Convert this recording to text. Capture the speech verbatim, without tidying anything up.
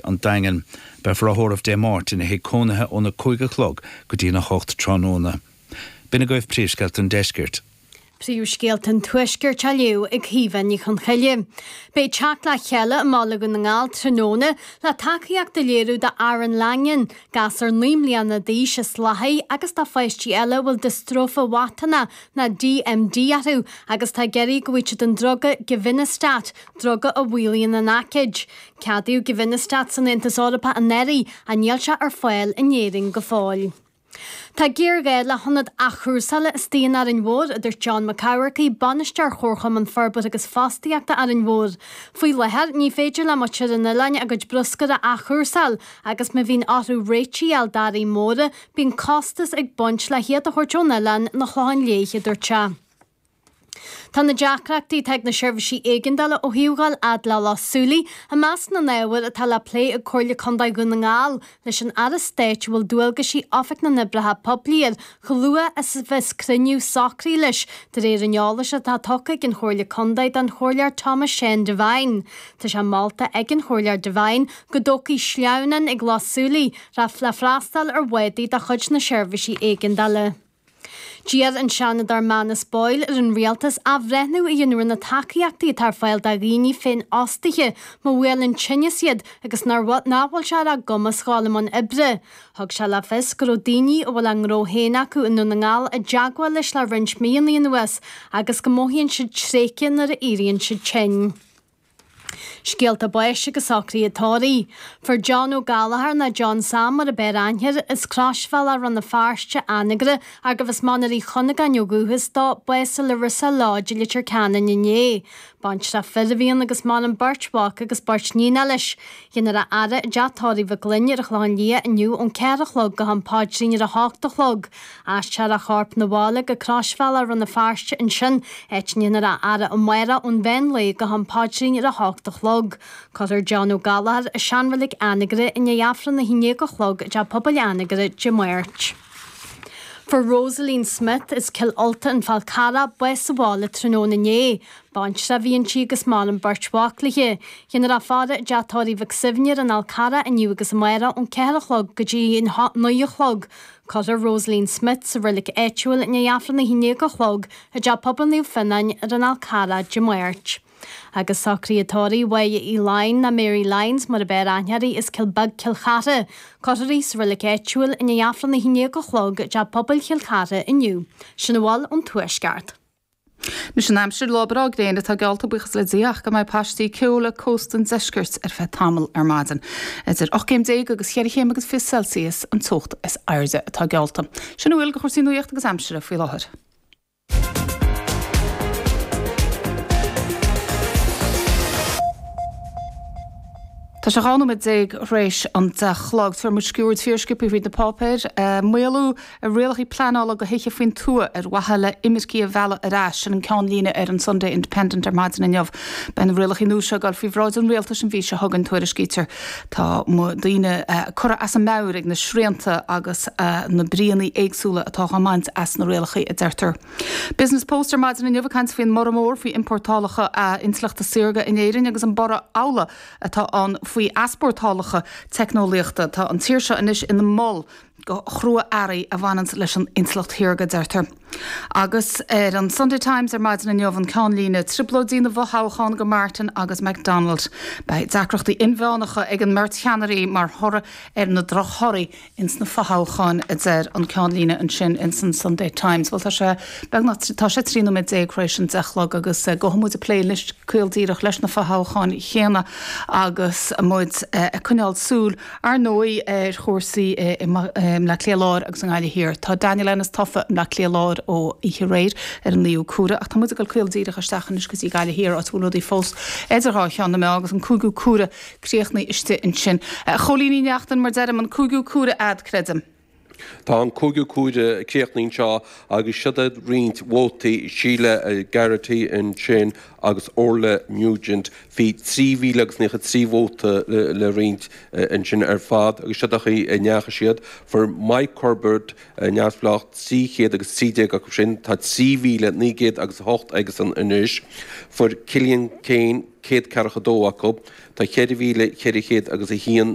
an daingen be frahorh dé mát in hé cónathe óna chuige chlog go dtí nach hocht tróna. Bina goibh príomhsceilt an deisgirt. Príomhsceilt an tuisgur tealiú ag híhan í chun chaile. Bé teach le cheile mála go na ngáil tróna le takeíach de léirú de Aaron Langen gas ar líimlíon na dí se slathaí agus tá feistí eile bhfuil dystrófa watana na D M D arú agus tá geirí go bhfuite den droga Givinestat droga a bhuailíon na náciid. Cadú Givinestat san Intas Eorpa an Neri a níl se ar fáil in éiring go fáil. Tá géirgé le honad achúsala stíon ar an bhór idir John McCarthy banistear chórcham an forbud agus fastaíachta ar an bhór. Faoi lethir ní féidir le muir in na leine agus bruscad a achúsal agus me bhín áthú réití al darí móra bín costas ag buint le hiad a chuirtúna lein na chláin léige dúirte. Tá na deacreachtaí teag na seirbhísí éigindala ó hiúgáil adla lásúlaí a meas na néhar a tal le plé a chuirla condaid go na ngáil leis an ara stéit bhfuil dúilga sí ofic na nibrethe pobliad cholua is bheits criniú sacraí leis de réir an neolais a tá tocaigh an chuirla condaid an chuirlear Thomas Shane Devine. Tá sé Malta ag an chuirlear Devine go dócaí sleabhanan ag lásúlaí raf le freastal ar bhadaí de chuid na seirbhísí éigindala. Díad an seanad ar manas báil ar an rialtas a bhreithnú i dionúir na takeíachtaí tar fáil da rií féin ástaithe má bhfuil an tinne siad agus nábhail se a gomas gálamán ibre. Thug se le fis go daoine ó bhfuil an róhéna acu in na ngáil a deagháil leis le rint míon nuas agus go móhíonn siad trécian ar a éiríonn siad tin. Scialta buise go sacraí atáí. For John O'Gallagher na John Sam ar a beir ainthir is crasfeil ar an na fearste anagre ar go bheits manarí chonaig an neogúthas dá buise le risa láide litir canan inné. Bant se fidhíon agus má an birtbach agus bart nína leis. Dhéanaar a ara deatáí bh glunne a chláin lí aniu ón ceirichlog go an páidrín ar a háachtalog. As se a charp na bhála go crasfeil ar an na fearste in sin éitníanaar a ara an muire ón bhenla go an páidrín ar a háachtalog. Codir John O'Gallagher a seanmhaigh anagre in jaafran na híine go chlog de pobl anagre de muirt. For Rosaline Smith is kill alta an falcara bues a bhála tróna né. Bant se bhíonn si agus má an birtbachlathe. Dhéanaar a fada deatáí bh sibhnear an alcara aniu agus muire ón ceirichlog go dtí in nuochlog. Codir Rosaline Smith sa bhfuilh éitiúil in jaafran na híine go chlog a de pobl níú finnain ar an alcara de muirt. Agus sacraíatóirí waige í Line na Mary Lines mar a beir aintheirí is cilbag cilchata. Coirí sa bhfuil éitiúil in jaafran na híine go chlog de pobl cilchata inniu. Sin bháil an tuaisceart. Nus an amsir lábrá gréine tá gealta buchas le díach go mai pastí ceola cóstan zeisgurt ar fe tamil ar madan. Is ar ochcéim déag agus cheirichéim agus fi Celsius an tocht is airde atá gealta. Sin bhfuil go chuirsí nuíocht agus amsir a fí láthir. Tá se gána mit déag rééis an de chlog tar mu sciúir tíorskipi hí na pápéir. Muú a réalachí planála go héiche faoin tua ar wahala imircí a bhela arás an ceán lína ar an Sunday Independent ar maidin na neamh. Ben réalachí núse gal fhí bhráid an réaltas an bhí se hagan tuair scítar. Tá daoine chura as an meirigh na srianta agus na bríanaí éagsúla atá chamáint as na réalachí a deirtar. Business Poster maidin na neamh cant faoin mar mór faoi importálacha a inslaachta siirga in éirin agus an bara ála atá an faoi asportálacha technoliaachta tá an tíirse inis in na mall go chrua airí a bhainant leis an inslacht thiorga deirtar. Agus ar an Sunday Times ar maidin na neamh an ceán lína triplódí na bhthachán go Martin agus McDonald bei deacreachtaí inbheánacha ag an mert cheannarí mar thora ar na drothirí ins na fthachán a deir an ceán lína an sin in san Sunday Times. Bhil tá sé tá sé trína med dééis an dechlog agus go hamúid a plé list cuiltíireach leis na fthachán chéana agus muid a chuneáil súl ar nói ar chósaí le cléaláir agus an gáile hir. Tá Daniel Ennis tofa le cléaláir ó ihe réir ar an níú cúra ach tá muid go cuiltíireach stachan is í gáile hir á túlaí fós idirrá cheanna me agus an cúgú cúra críochna iste in sin. Cholíní neachtan mar deire an cúgú cúra ad credum. Tá an cúgú cúide céachnaín seo agus siad riint bhótaí síle Garrity in sin agus Orla Nugent hí tríhíle agus nícha tríhóta le riint in sin ar fad agus siadachaí neacha siad for Mike Corbett neamhfleacht tríchéad agus trídéag agus sin tá tríhíle nígéad agus hocht agus an inis for Cillian Kane céad cearcha dó acu tá cheirhíle cheirichéad agus a híon